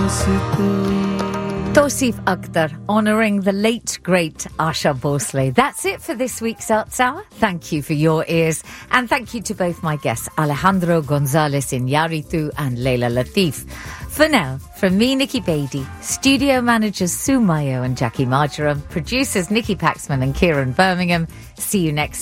Tosif Akhtar, honouring the late, great Asha Bhosle. That's it for this week's Arts Hour. Thank you for your ears. And thank you to both my guests, Alejandro Gonzalez Iñárritu and Leila Latif. For now, from me, Nikki Beattie, studio managers Sue Mayo and Jackie Marjoram, producers Nikki Paxman and Kieran Birmingham. See you next week.